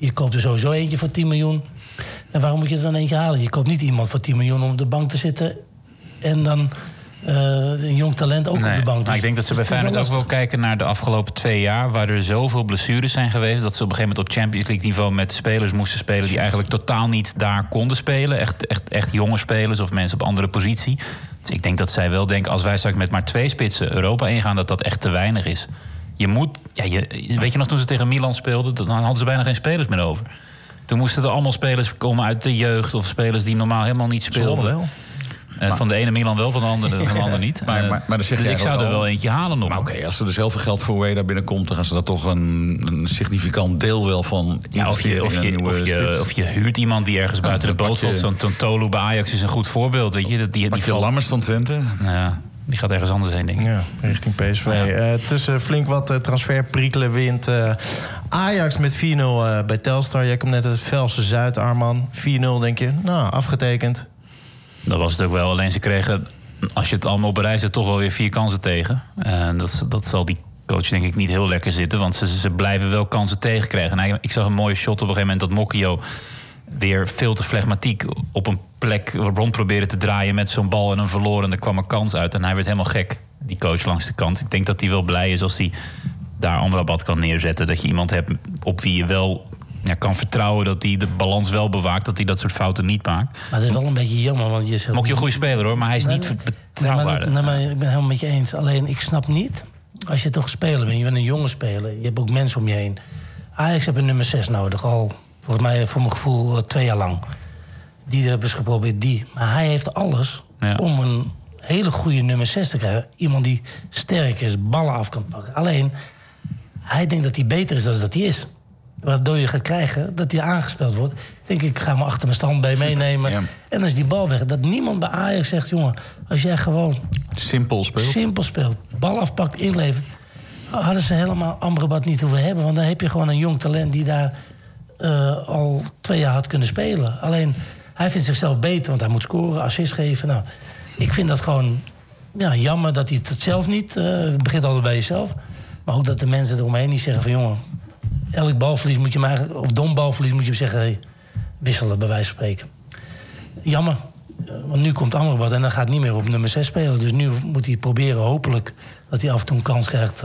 Je koopt er sowieso eentje voor 10 miljoen. En waarom moet je er dan eentje halen? Je koopt niet iemand voor 10 miljoen om op de bank te zitten... en dan een jong talent ook op de bank. Maar ik denk dat ze bij Feyenoord ook wel kijken naar de afgelopen 2 jaar... waar er zoveel blessures zijn geweest... dat ze op een gegeven moment op Champions League niveau... met spelers moesten spelen die eigenlijk totaal niet daar konden spelen. Echt jonge spelers of mensen op andere positie. Dus ik denk dat zij wel denken... als wij straks met maar 2 spitsen Europa ingaan... dat echt te weinig is. Je moet... weet je nog, toen ze tegen Milan speelden... dan hadden ze bijna geen spelers meer over. Toen moesten er allemaal spelers komen uit de jeugd... of spelers die normaal helemaal niet speelden. Wel. Van de ene Milan wel, van de andere niet. Maar dan zeg dus ik zou er wel eentje halen nog. Maar oké, als er dus heel veel geld voor Ueda binnenkomt... dan gaan ze daar toch een significant deel wel van investeren in een nieuwe spits. Of je huurt iemand die ergens buiten de boot valt. Zo'n Tolu bij Ajax is een goed voorbeeld. Weet je, Pak je Lammers van Twente? Ja, die gaat ergens anders heen, denk ik. Ja, richting PSV. Ja. Tussen flink wat transferprikkelen wint Ajax met 4-0 bij Telstar. Jij komt net uit het Velse Zuid, Arman. 4-0, denk je, nou, afgetekend. Dat was het ook wel. Alleen ze kregen, als je het allemaal op een rij zet... toch wel weer 4 kansen tegen. En dat zal die coach denk ik niet heel lekker zitten... want ze blijven wel kansen tegenkrijgen. En ik zag een mooie shot op een gegeven moment... dat Mokio weer veel te flegmatiek op een plek rond probeerde te draaien... met zo'n bal en een verloren. En er kwam een kans uit en hij werd helemaal gek, die coach langs de kant. Ik denk dat hij wel blij is als hij daar Amrabat kan neerzetten. Dat je iemand hebt op wie je wel... kan vertrouwen dat hij de balans wel bewaakt... dat hij dat soort fouten niet maakt. Maar het is wel een beetje jammer, want je zegt... Mokje een goede speler, hoor, maar hij is niet betrouwbaar. Maar ik ben het helemaal met je eens. Alleen, ik snap niet... als je toch speler bent, je bent een jonge speler... je hebt ook mensen om je heen. Ajax heeft een nummer 6 nodig, al volgens mij voor mijn gevoel 2 jaar lang. Die hebben ze geprobeerd, Maar hij heeft alles om een hele goede nummer 6 te krijgen. Iemand die sterk is, ballen af kan pakken. Alleen, hij denkt dat hij beter is dan dat hij is. Waardoor je gaat krijgen dat hij aangespeeld wordt. Denk ik, ga me achter mijn standbeen meenemen. Ja. En dan is die bal weg. Dat niemand bij Ajax zegt, jongen, als jij gewoon... Simpel speelt. Bal afpakt, inlevert. Hadden ze helemaal Amrabat niet hoeven hebben. Want dan heb je gewoon een jong talent die daar al 2 jaar had kunnen spelen. Alleen, hij vindt zichzelf beter, want hij moet scoren, assist geven. Nou, ik vind dat gewoon jammer dat hij het zelf niet... het begint altijd bij jezelf. Maar ook dat de mensen eromheen niet zeggen van, jongen... elk balverlies moet je hem eigenlijk... of dom balverlies moet je hem zeggen... Hey, wisselen, bij wijze van spreken. Jammer. Want nu komt Amrabat en dan gaat niet meer op nummer 6 spelen. Dus nu moet hij proberen, hopelijk... dat hij af en toe een kans krijgt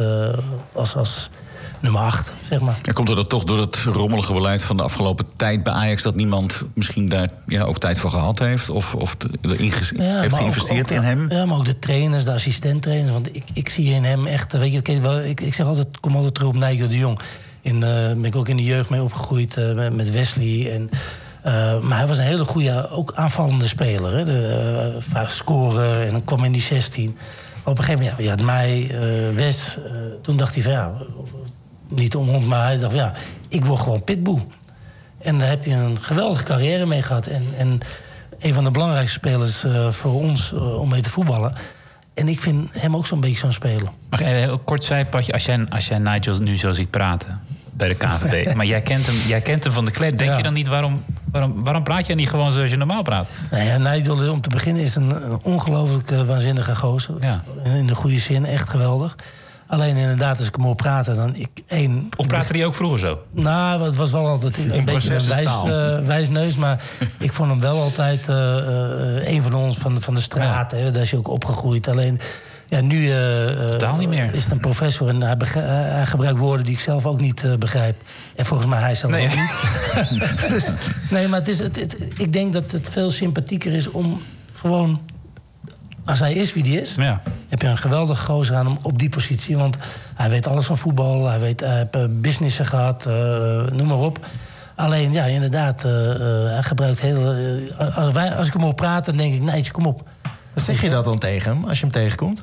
als nummer 8, zeg maar. En komt er dat toch door het rommelige beleid van de afgelopen tijd bij Ajax... dat niemand misschien daar ook tijd voor gehad heeft? Of heeft geïnvesteerd in hem? Ja, maar ook de trainers, de assistenttrainers. Want ik zie in hem echt... Weet je, ik zeg altijd, kom altijd terug op Nigel de Jong... ben ik ook in de jeugd mee opgegroeid met Wesley. Maar hij was een hele goede, ook aanvallende speler. Hè? Vaak scoren en dan kwam in die 16. Maar op een gegeven moment, je had mij, Wes. Toen dacht hij van niet omhond, maar hij dacht ik word gewoon pitbull. En daar heeft hij een geweldige carrière mee gehad. En een van de belangrijkste spelers voor ons om mee te voetballen. En ik vind hem ook zo'n beetje zo'n speler. Mag ik een heel kort zijpadje? Als jij Nigel nu zo ziet praten bij de KNVB... maar jij kent hem van de kleding. Denk je dan niet, waarom praat jij niet gewoon zoals je normaal praat? Nigel, om te beginnen, is een ongelooflijk waanzinnige gozer. Ja. In de goede zin, echt geweldig. Alleen inderdaad, als ik hem hoor praten, dan... Of praatte hij ook vroeger zo? Nou, het was wel altijd een beetje een wijsneus. Maar ik vond hem wel altijd een van ons van de straat. Hè, daar is hij ook opgegroeid. Alleen, nu totaal niet meer. Is het een professor en hij gebruikt woorden die ik zelf ook niet begrijp. En volgens mij hij zelf ook niet. Dus, maar ik denk dat het veel sympathieker is om gewoon... Als hij is wie die is, heb je een geweldige gozer aan hem op die positie. Want hij weet alles van voetbal, hij heeft businessen gehad, noem maar op. Alleen, inderdaad, hij gebruikt heel... Als ik hem hoor praten, dan denk ik, nee, kom op. Zeg je dat dan tegen hem, als je hem tegenkomt?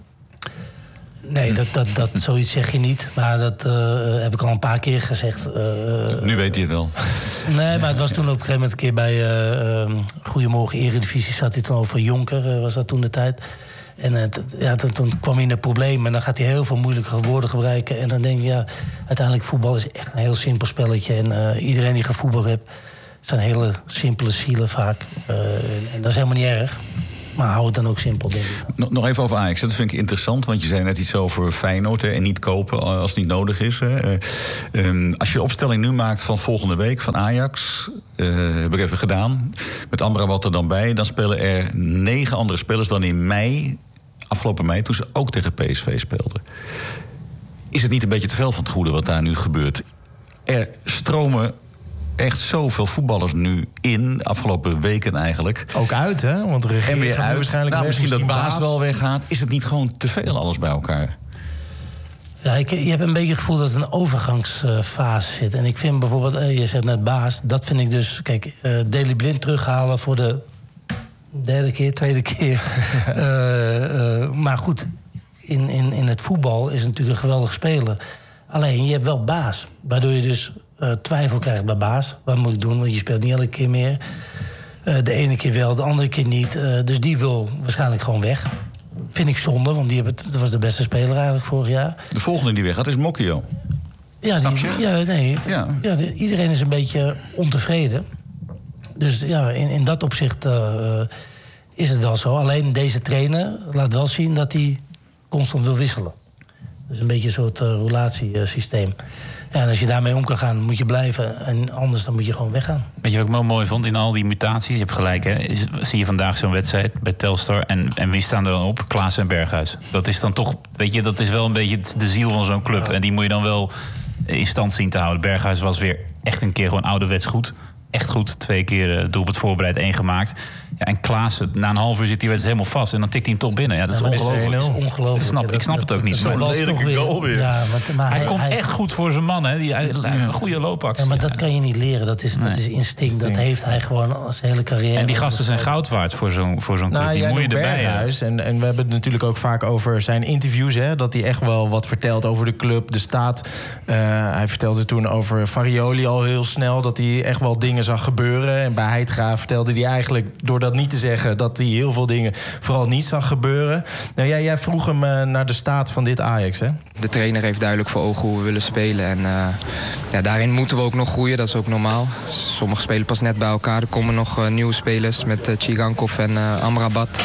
Nee, dat zoiets zeg je niet. Maar dat heb ik al een paar keer gezegd. Nu weet hij het wel. Nee, maar het was toen op een gegeven moment een keer bij Goedemorgen Eredivisie... zat hij toen over Jonker, was dat toen de tijd. En toen kwam hij in een probleem en dan gaat hij heel veel moeilijke woorden gebruiken. En dan denk je, uiteindelijk voetbal is echt een heel simpel spelletje. En iedereen die gevoetbald heeft, zijn hele simpele zielen vaak. En dat is helemaal niet erg. Maar hou het dan ook simpel, denk ik. Nog even over Ajax. Dat vind ik interessant, want je zei net iets over Feyenoord en niet kopen als het niet nodig is. Als je de opstelling nu maakt van volgende week van Ajax, heb ik even gedaan, met Amrabat er dan bij, dan spelen er 9 andere spelers dan in afgelopen mei, toen ze ook tegen PSV speelden. Is het niet een beetje te veel van het goede wat daar nu gebeurt? Er stromen echt zoveel voetballers nu in, afgelopen weken eigenlijk. Ook uit, hè? Want de regering en weer gaat uit. waarschijnlijk weg, Misschien dat misschien Baas wel weggaat. Is het niet gewoon te veel alles bij elkaar? Ja, je hebt een beetje het gevoel dat het een overgangsfase zit. En ik vind bijvoorbeeld, je zegt net Baas, dat vind ik dus... Kijk, Daley Blind terughalen voor de tweede keer. Maar goed, in het voetbal is het natuurlijk een geweldige speler. Alleen, je hebt wel Baas. Waardoor je dus twijfel krijgt bij Baas. Wat moet ik doen? Want je speelt niet elke keer meer. De ene keer wel, de andere keer niet. Dus die wil waarschijnlijk gewoon weg. Vind ik zonde, want dat was de beste speler eigenlijk vorig jaar. De volgende die weggaat is Mokio. Ja, iedereen is een beetje ontevreden. Dus ja, in dat opzicht is het wel zo. Alleen deze trainer laat wel zien dat hij constant wil wisselen. Dus een beetje een soort roulatiesysteem. Ja, en als je daarmee om kan gaan, moet je blijven. En anders dan moet je gewoon weggaan. Weet je wat ik wel mooi vond in al die mutaties? Je hebt gelijk, hè? Zie je vandaag zo'n wedstrijd bij Telstar. En wie staan er dan op? Klaassen en Berghuis. Dat is dan toch, weet je, dat is wel een beetje de ziel van zo'n club. Ja. En die moet je dan wel in stand zien te houden. Berghuis was weer echt een keer gewoon ouderwets goed. Echt goed. 2 keer doelpunt voorbereid, 1 gemaakt. Ja, en Klaassen, na een half uur zit hij helemaal vast. En dan tikt hij hem toch binnen. Ja, dat is ongelooflijk. Ik snap het ook niet. Zo'n lelijke goal weer. Ja, maar hij komt echt goed voor zijn man. Hè? Een goede loopactie. Ja, maar dat kan je niet leren. Dat is instinct. Dat heeft hij gewoon als hele carrière. En die gasten zijn goud waard voor zo'n club. Die moet je erbij hebben. En we hebben het natuurlijk ook vaak over zijn interviews. Hè, dat hij echt wel wat vertelt over de club, de staat. Hij vertelde toen over Farioli al heel snel. Dat hij echt wel dingen zag gebeuren. En bij Heitinga vertelde hij eigenlijk, door dat niet te zeggen, dat hij heel veel dingen vooral niet zag gebeuren. Nou, jij vroeg hem naar de staat van dit Ajax, hè? De trainer heeft duidelijk voor ogen hoe we willen spelen. En daarin moeten we ook nog groeien, dat is ook normaal. Sommigen spelen pas net bij elkaar. Er komen nog nieuwe spelers met Chigankov en Amrabat.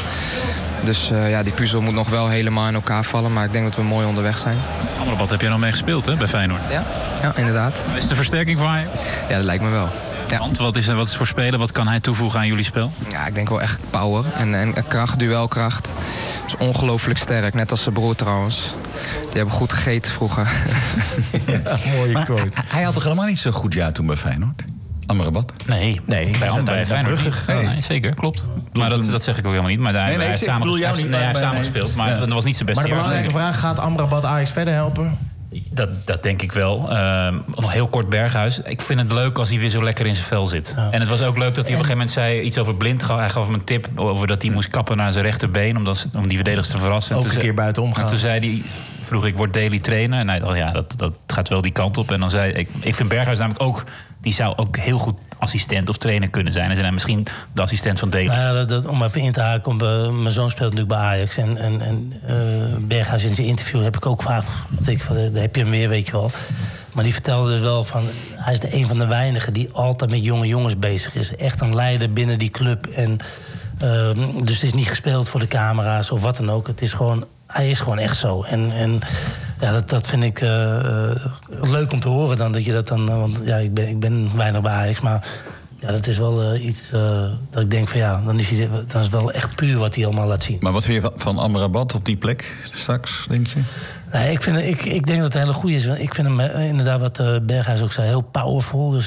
Dus die puzzel moet nog wel helemaal in elkaar vallen. Maar ik denk dat we mooi onderweg zijn. Amrabat heb jij nog mee gespeeld, hè, bij Feyenoord? Ja, inderdaad. Is de versterking voor je? Ja, dat lijkt me wel. Ja. Want wat is voor spelen? Wat kan hij toevoegen aan jullie spel? Ja, ik denk wel echt power en kracht, duelkracht. Dat is ongelooflijk sterk, net als zijn broer trouwens. Die hebben goed gegeten vroeger. Ja, mooie quote. Hij had toch helemaal niet zo goed jaar toen bij Feyenoord? Amrabat? Nee, bij Feyenoord. Nee, zeker, klopt. Maar dat zeg ik ook helemaal niet. Maar hij heeft samen gespeeld. Maar dat was niet zijn beste jaar. Maar de belangrijke vraag, gaat Amrabat Ajax verder helpen? Dat denk ik wel. Nog heel kort Berghuis. Ik vind het leuk als hij weer zo lekker in zijn vel zit. Ja. En het was ook leuk dat hij op een gegeven moment zei iets over Blind. Hij gaf hem een tip over dat hij moest kappen naar zijn rechterbeen om die verdedigers te verrassen. Ook een keer buitenom gaan. En toen zei hij, vroeg ik, word Daley trainer? En hij dacht, dat gaat wel die kant op. En dan zei ik vind Berghuis namelijk ook, die zou ook heel goed assistent of trainer kunnen zijn. En zijn misschien de assistent van Daley. Nou ja, om even in te haken. Mijn zoon speelt natuurlijk bij Ajax. En Berghuis in zijn interview heb ik ook vaak... daar heb je hem weer, weet je wel. Maar die vertelde dus wel van... Hij is een van de weinigen die altijd met jonge jongens bezig is. Echt een leider binnen die club. En, dus het is niet gespeeld voor de camera's of wat dan ook. Het is gewoon... Hij is gewoon echt zo. En ja, dat vind ik leuk om te horen dan. Dat je dat dan... Want ja, ik ben weinig bij Ajax, maar... Ja, dat is wel iets dat ik denk van ja, dan is het wel echt puur wat hij allemaal laat zien. Maar wat vind je van Amrabat op die plek straks, denk je? Nee, ik denk dat het een hele goede is. Ik vind hem inderdaad, wat Berghuis ook zei, heel powerful. Dus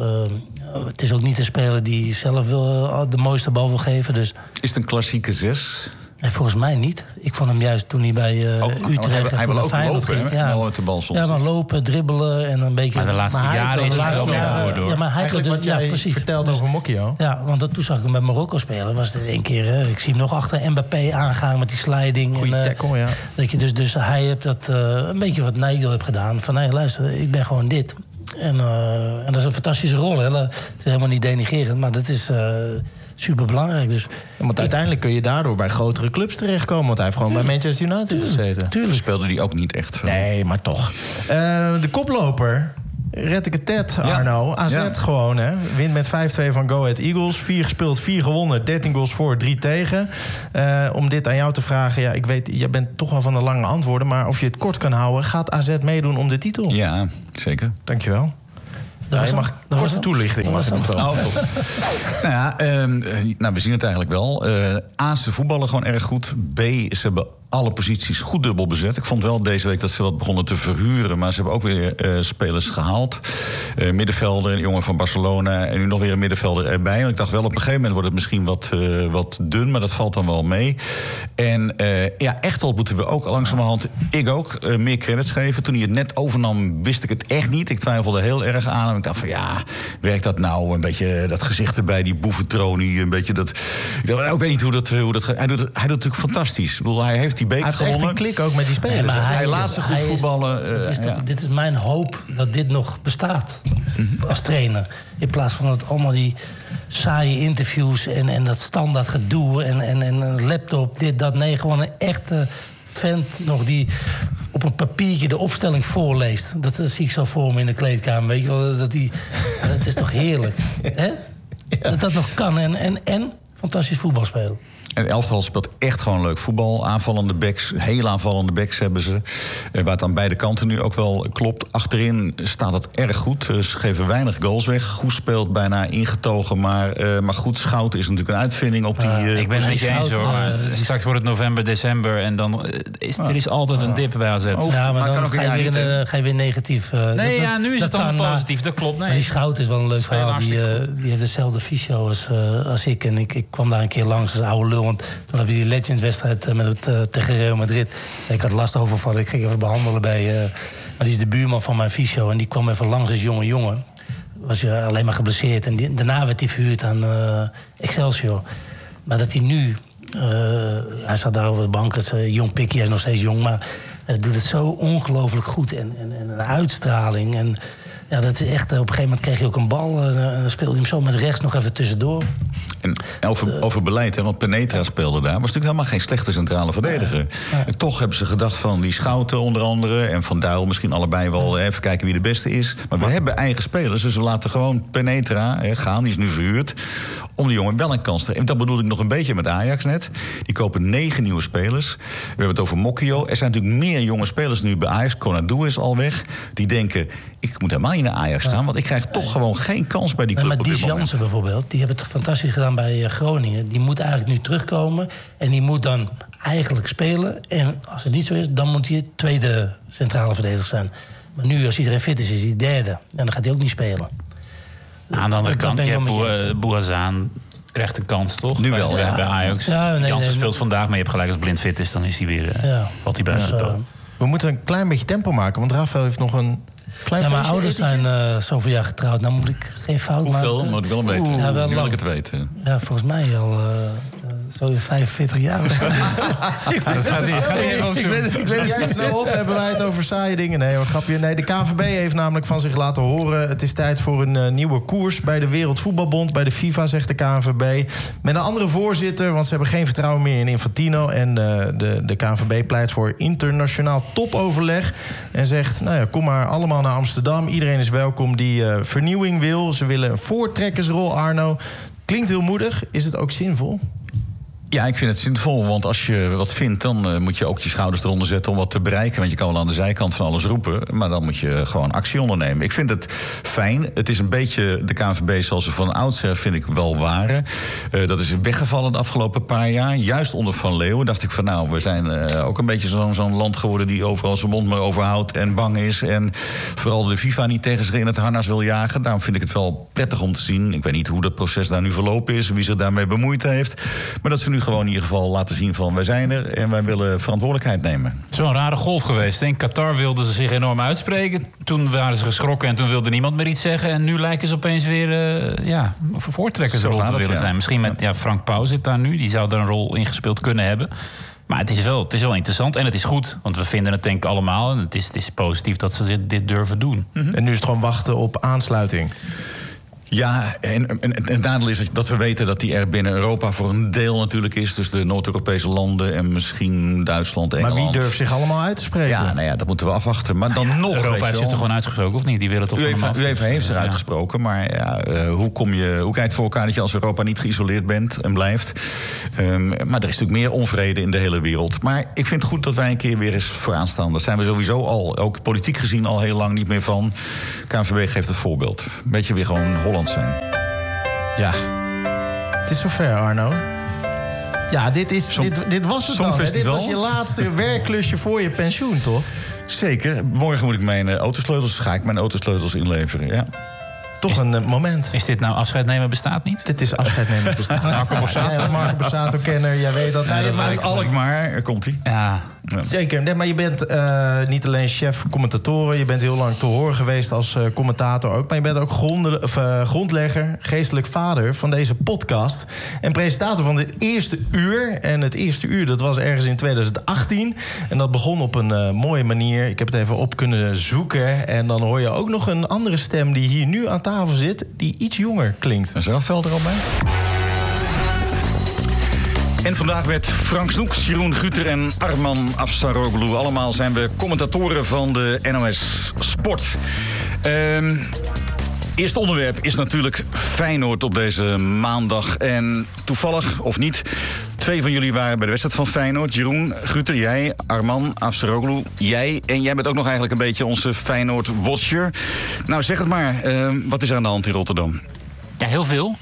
het is ook niet een speler die zelf de mooiste bal wil geven. Dus... Is het een klassieke 6? Nee, volgens mij niet. Ik vond hem juist toen hij bij Utrecht... Hij wil ook lopen, hè? Ja, met de bal soms. Ja, maar lopen, dribbelen en een beetje... Maar de laatste jaren is het wel meer door. Ja, maar hij eigenlijk wat jij vertelt over Mokio. Ja, want toen zag ik hem bij Marokko spelen. Was er 1 keer... ik zie hem nog achter Mbappé aangaan met die sliding. Goeie tackle, ja. Dat je dus hij heeft dat een beetje wat Nigel heeft gedaan. Van, nee, luister, ik ben gewoon dit. En dat is een fantastische rol. Hè. Het is helemaal niet denigrerend, maar dat is... super belangrijk. Dus want uiteindelijk kun je daardoor bij grotere clubs terechtkomen. Want hij heeft gewoon bij Manchester United gezeten. Tuurlijk speelde die ook niet echt veel. Nee, maar toch. De koploper Retteketet, Arno. AZ gewoon, hè. Wint met 5-2 van Go Ahead Eagles. 4 gespeeld, 4 gewonnen. 13 goals voor, 3 tegen. Om dit aan jou te vragen... Ja, ik weet, jij bent toch wel van de lange antwoorden... maar of je het kort kan houden... gaat AZ meedoen om de titel? Ja, zeker. Dankjewel. Je mag korte toelichting. We zien het eigenlijk wel. A, ze voetballen gewoon erg goed. B, ze hebben alle posities goed dubbel bezet. Ik vond wel deze week dat ze wat begonnen te verhuren... maar ze hebben ook weer spelers gehaald. Middenvelder, een jongen van Barcelona... en nu nog weer een middenvelder erbij. Want ik dacht wel, op een gegeven moment wordt het misschien wat dun... maar dat valt dan wel mee. En Echteld moeten we ook langzamerhand... ik ook, meer credits geven. Toen hij het net overnam, wist ik het echt niet. Ik twijfelde heel erg aan. En ik dacht van, werkt dat nou? Een beetje dat gezicht erbij, die boeventronie. Een beetje dat... Ik weet niet hoe dat gaat. Hij doet het natuurlijk fantastisch. Ik bedoel, hij heeft die beker gewonnen. Hij heeft echt een klik ook met die spelers. Nee, hij laat ze goed voetballen. Dit is mijn hoop dat dit nog bestaat als trainer. In plaats van dat allemaal die saaie interviews en dat standaard gedoe en een laptop, dit, dat. Nee, gewoon een echte vent nog die op een papiertje de opstelling voorleest. Dat zie ik zo voor me in de kleedkamer. Weet je wel, dat is toch heerlijk. Hè? Ja. Dat nog kan en fantastisch voetbal spelen. En elftal speelt echt gewoon leuk voetbal. Aanvallende backs, heel aanvallende backs hebben ze. Waar het aan beide kanten nu ook wel klopt. Achterin staat het erg goed. Ze geven weinig goals weg. Goed speelt, bijna ingetogen. Maar goed, Schouten is natuurlijk een uitvinding op die... ik ben het niet eens hoor. Maar straks wordt het november, december. En dan is altijd een dip bij AZ. Ja, maar dan ga je weer negatief. Nu is het dan positief. Dat klopt. Nee. Maar die Schouten is wel een leuk verhaal. Die heeft dezelfde fysio als ik. En ik kwam daar een keer langs als oude lul. Want toen hadden we die Legends-wedstrijd tegen Real Madrid. Ik had last overvallen, ik ging even behandelen bij... maar die is de buurman van mijn fysio. En die kwam even langs als jongen. Was alleen maar geblesseerd. En daarna werd hij verhuurd aan Excelsior. Maar dat hij nu... hij zat daar over de bank, het is jong pikkie, hij is nog steeds jong. Maar doet het zo ongelooflijk goed. En een uitstraling. En ja, dat is echt... Op een gegeven moment kreeg hij ook een bal. En dan speelde hij hem zo met rechts nog even tussendoor. En over beleid, hè, want Penetra speelde daar. Was natuurlijk helemaal geen slechte centrale verdediger. En toch hebben ze gedacht van die Schouten onder andere... en Van Duil misschien allebei wel even kijken wie de beste is. Maar we hebben eigen spelers, dus we laten gewoon Penetra gaan. Die is nu verhuurd, om die jongen wel een kans te geven. En dat bedoel ik nog een beetje met Ajax net. Die kopen 9 nieuwe spelers. We hebben het over Mokio. Er zijn natuurlijk meer jonge spelers nu bij Ajax. Konadu is al weg. Die denken, ik moet helemaal niet naar Ajax gaan... want ik krijg toch gewoon geen kans bij die club. Maar die Jansen bijvoorbeeld, die hebben het fantastisch gedaan bij Groningen. Die moet eigenlijk nu terugkomen en die moet dan eigenlijk spelen. En als het niet zo is, dan moet hij tweede centrale verdediger zijn. Maar nu, als iedereen fit is hij derde. En dan gaat hij ook niet spelen. Aan de andere kant, je hebt Bouzan krijgt een kans, toch? Nu wel, bij Ajax. Jansen speelt vandaag, maar je hebt gelijk als Blind fit is... dan is hij weer, valt hij bijna dood. We moeten een klein beetje tempo maken, want Rafael heeft nog een... Mijn ouders zijn zoveel jaar getrouwd. Nou moet ik geen fout maken. Hoeveel? Moet ik wel weten. Nu wil ik het weten. Ja, volgens mij al zo 45 jaar of zo. Ik weet jij snel op. Hebben wij het over saaie dingen? Nee hoor, grapje. Nee, de KNVB heeft namelijk van zich laten horen... het is tijd voor een nieuwe koers bij de Wereldvoetbalbond... bij de FIFA, zegt de KNVB. Met een andere voorzitter, want ze hebben geen vertrouwen meer in Infantino. En de KNVB pleit voor internationaal topoverleg. En zegt, nou ja, kom maar allemaal naar Amsterdam. Iedereen is welkom die vernieuwing wil. Ze willen een voortrekkersrol, Arno. Klinkt heel moedig. Is het ook zinvol? Ja, ik vind het zinvol, want als je wat vindt... dan moet je ook je schouders eronder zetten om wat te bereiken. Want je kan wel aan de zijkant van alles roepen... maar dan moet je gewoon actie ondernemen. Ik vind het fijn. Het is een beetje de KNVB zoals ze van oudsher, vind ik, wel waren. Dat is weggevallen de afgelopen paar jaar. Juist onder Van Leeuwen dacht ik van... nou, we zijn ook een beetje zo'n land geworden... die overal zijn mond maar overhoudt en bang is... en vooral de FIFA niet tegen zich in het harnas wil jagen. Daarom vind ik het wel prettig om te zien. Ik weet niet hoe dat proces daar nu verlopen is... wie zich daarmee bemoeid heeft. Maar dat ze nu gewoon in ieder geval laten zien van... wij zijn er en wij willen verantwoordelijkheid nemen. Het is wel een rare golf geweest. In Qatar wilden ze zich enorm uitspreken. Toen waren ze geschrokken en toen wilde niemand meer iets zeggen. En nu lijken ze opeens weer voortrekkersrol te willen zijn. Misschien met Frank Pauw zit daar nu. Die zou daar een rol in gespeeld kunnen hebben. Maar het is wel interessant en het is goed. Want we vinden het denk ik allemaal. En het is positief dat ze dit durven doen. En nu is het gewoon wachten op aansluiting. Ja, en het nadeel is dat we weten dat die er binnen Europa voor een deel natuurlijk is. Dus de Noord-Europese landen en misschien Duitsland, Engeland. Maar wie durft zich allemaal uit te spreken? Ja, nou ja, dat moeten we afwachten. Maar dan nog, Europa heeft zich er gewoon uitgesproken, of niet? Die willen toch UEFA heeft zich uitgesproken. Maar ja, hoe krijg je het voor elkaar dat je als Europa niet geïsoleerd bent en blijft? Maar er is natuurlijk meer onvrede in de hele wereld. Maar ik vind het goed dat wij een keer weer eens vooraan staan. Dat zijn we sowieso al, ook politiek gezien, al heel lang niet meer van. KNVB geeft het voorbeeld. Een beetje weer gewoon Holland zijn. Ja, het is zover, Arno. Ja, dit was het dan. Hè? Dit was je laatste werkklusje voor je pensioen, toch? Zeker. Morgen moet ik mijn ga ik mijn autosleutels inleveren, ja. Toch een moment. Is dit nou afscheid nemen bestaat niet? Dit is afscheid nemen bestaat. Marco Borsato-kenner, jij weet dat. Uit Alkmaar, komt-ie. Ja. Ja. Zeker. Nee, maar je bent niet alleen chef-commentatoren. Je bent heel lang te horen geweest als commentator ook. Maar je bent ook grondlegger, geestelijk vader van deze podcast. En presentator van het eerste uur. En het eerste uur, dat was ergens in 2018. En dat begon op een mooie manier. Ik heb het even op kunnen zoeken. En dan hoor je ook nog een andere stem die hier nu aan tafel zit, die iets jonger klinkt. Is Rafel er al bij? En vandaag met Frank Snoeks, Jeroen Guter en Arman Afsaroglu. Allemaal zijn we commentatoren van de NOS Sport. Eerste onderwerp is natuurlijk Feyenoord op deze maandag. En toevallig, of niet, 2 van jullie waren bij de wedstrijd van Feyenoord. Jeroen Guter, jij, Arman Afsaroglu, jij. En jij bent ook nog eigenlijk een beetje onze Feyenoord-watcher. Nou, zeg het maar. Wat is er aan de hand in Rotterdam? Ja, heel veel.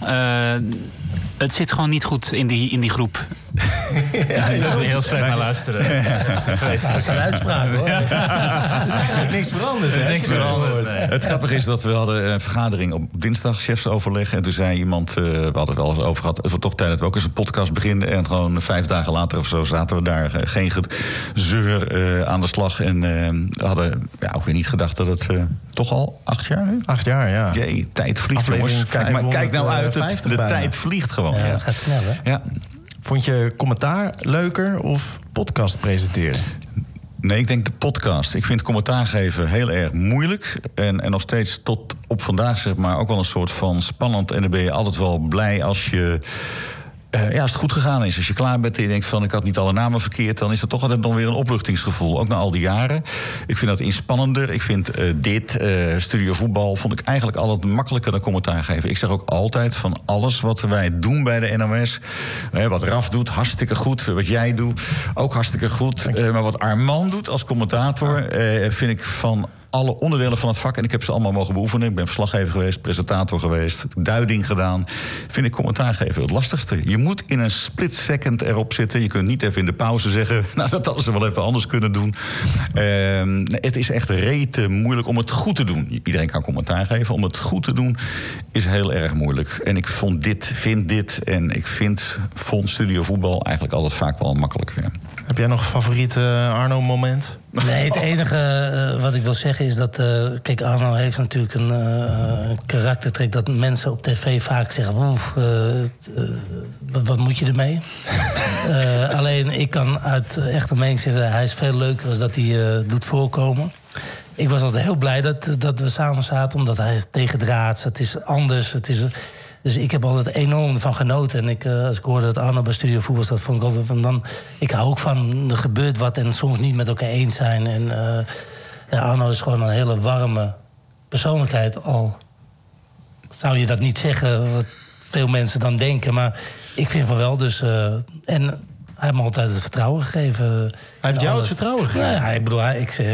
Het zit gewoon niet goed in die groep. Ja, ik wil heel slecht naar luisteren. Dat zijn uitspraken, hoor. Er is eigenlijk niks veranderd. Hè? Niks veranderd. Nee. Het grappige is dat we hadden een vergadering op dinsdag, chefsoverleg. En toen zei iemand, we hadden het wel eens over gehad, het wordt toch tijd dat we ook eens een podcast beginnen. En gewoon 5 dagen later of zo zaten we daar, geen gezeur aan de slag. En we hadden ook weer niet gedacht dat het toch al 8 jaar nu? 8 jaar, ja. Jee, tijd vliegt, jongens. Kijk nou uit, de tijd vliegt gewoon. Ja, dat gaat snel, hè? Ja. Vond je commentaar leuker of podcast presenteren? Nee, ik denk de podcast. Ik vind commentaar geven heel erg moeilijk. En nog steeds tot op vandaag, zeg maar, ook wel een soort van spannend. En dan ben je altijd wel blij als je... als het goed gegaan is. Als je klaar bent en je denkt van ik had niet alle namen verkeerd, dan is er toch altijd nog weer een opluchtingsgevoel. Ook na al die jaren. Ik vind dat inspannender. Ik vind Studio Voetbal vond ik eigenlijk altijd makkelijker dan commentaar geven. Ik zeg ook altijd van alles wat wij doen bij de NOS. Wat Raf doet, hartstikke goed. Wat jij doet, ook hartstikke goed. Maar wat Arman doet als commentator, vind ik van alle onderdelen van het vak, en ik heb ze allemaal mogen beoefenen. Ik ben verslaggever geweest, presentator geweest, duiding gedaan. Vind ik commentaar geven het lastigste. Je moet in een split second erop zitten. Je kunt niet even in de pauze zeggen, nou, dat hadden ze wel even anders kunnen doen. Het is echt rete moeilijk om het goed te doen. Iedereen kan commentaar geven. Om het goed te doen is heel erg moeilijk. En ik vind dit en ik vond Studio Voetbal eigenlijk altijd vaak wel makkelijker. Ja. Heb jij nog een favoriet Arno-moment? Nee, het enige wat ik wil zeggen is dat... kijk, Arno heeft natuurlijk een karaktertrek dat mensen op tv vaak zeggen... wat moet je ermee? Alleen ik kan uit echte mening zeggen... hij is veel leuker dan dat hij doet voorkomen. Ik was altijd heel blij dat we samen zaten... omdat hij is tegendraads, het is anders, Dus ik heb altijd enorm ervan genoten. En als ik hoorde dat Arno bij Studio Voetbal zat, vond ik altijd van ik hou ook van, er gebeurt wat en soms niet met elkaar eens zijn. En Arno is gewoon een hele warme persoonlijkheid. Al zou je dat niet zeggen, wat veel mensen dan denken. Maar ik vind van wel. Dus, en hij heeft me altijd het vertrouwen gegeven. Hij heeft jou het vertrouwen gegeven? Ja, ik bedoel,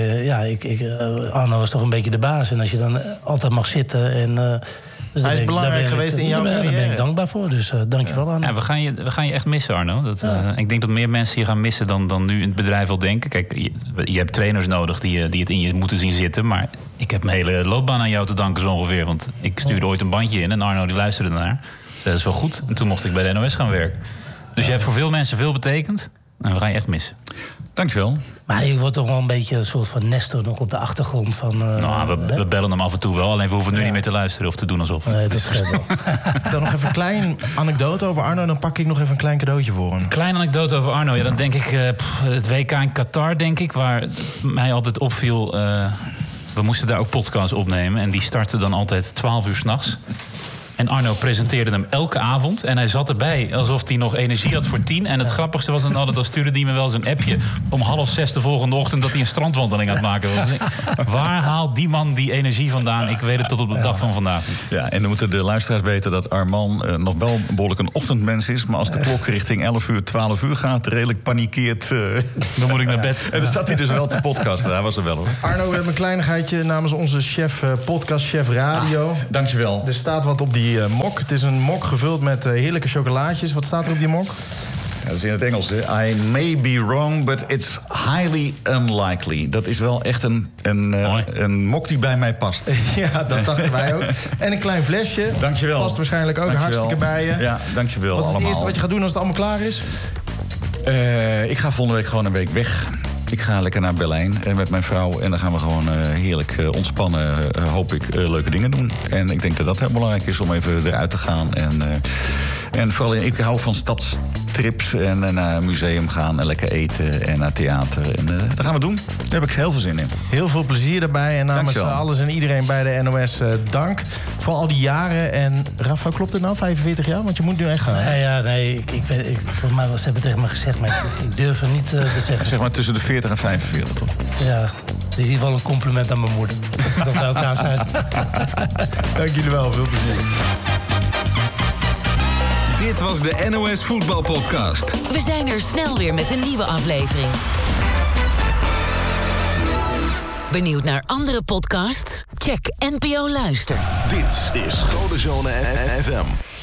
Arno was toch een beetje de baas. En als je dan altijd mag zitten en... Dus hij is belangrijk geweest in jouw carrière. Daar ben ik dankbaar voor, dus dank je wel, Arno. Ja, we gaan je echt missen, Arno. Ik denk dat meer mensen je gaan missen dan nu in het bedrijf wel denken. Kijk, je hebt trainers nodig die het in je moeten zien zitten. Maar ik heb mijn hele loopbaan aan jou te danken zo ongeveer. Want ik stuurde ooit een bandje in en Arno die luisterde naar. Dat is wel goed. En toen mocht ik bij de NOS gaan werken. Dus je hebt voor veel mensen veel betekend. En we gaan je echt missen. Dankjewel. Maar je wordt toch wel een beetje een soort van Nestor nog op de achtergrond van... we bellen hem af en toe wel. Alleen we hoeven nu niet meer te luisteren of te doen alsof. Nee, dat scheelt wel. Vertel nog even een klein anekdote over Arno. Dan pak ik nog even een klein cadeautje voor hem. Klein anekdote over Arno. Ja, dan denk ik het WK in Qatar, denk ik. Waar mij altijd opviel... we moesten daar ook podcasts opnemen. En die startten dan altijd 12 uur 's nachts. En Arno presenteerde hem elke avond. En hij zat erbij alsof hij nog energie had voor 10. En het grappigste was dan stuurde hij me wel eens een appje om 5:30 de volgende ochtend dat hij een strandwandeling aan het maken was. Waar haalt die man die energie vandaan? Ik weet het tot op de dag van vandaag. Ja, en dan moeten de luisteraars weten dat Armand nog wel behoorlijk een ochtendmens is. Maar als de klok richting 11 uur, 12 uur gaat, redelijk panikeert. Dan moet ik naar bed. En dan zat hij dus wel te podcasten. Hij was er wel, hoor. Arno, we hebben een kleinigheidje namens onze chef podcast, chef radio. Dankjewel. Er staat wat op die mok. Het is een mok gevuld met heerlijke chocolaatjes. Wat staat er op die mok? Ja, dat is in het Engels, hè. I may be wrong, but it's highly unlikely. Dat is wel echt een mok die bij mij past. Ja, dat dachten wij ook. En een klein flesje. Dankjewel. Past waarschijnlijk ook hartstikke bij je. Ja, dankjewel Wat is het allemaal. eerste wat je gaat doen als het allemaal klaar is? Ik ga volgende week gewoon een week weg. Ik ga lekker naar Berlijn met mijn vrouw. En dan gaan we gewoon heerlijk ontspannen, hoop ik, leuke dingen doen. En ik denk dat dat heel belangrijk is om even eruit te gaan. En vooral, ik hou van stadstrips en naar een museum gaan en lekker eten en naar theater. En dat gaan we doen. Daar heb ik heel veel zin in. Heel veel plezier daarbij. En namens Dankjewel. alles en iedereen bij de NOS dank voor al die jaren. En Rafa, klopt het nou? 45 jaar? Want je moet nu echt gaan. Ik weet, volgens mij, ze hebben tegen me gezegd, maar ik durf het niet te zeggen. Zeg maar tussen de 40 en 45, toch? Ja, het is in ieder geval een compliment aan mijn moeder. Dat ze nog bij elkaar zijn. Dank jullie wel. Veel plezier. Dit was de NOS Voetbalpodcast. We zijn er snel weer met een nieuwe aflevering. Benieuwd naar andere podcasts? Check NPO Luister. Dit is Schone Zone FM.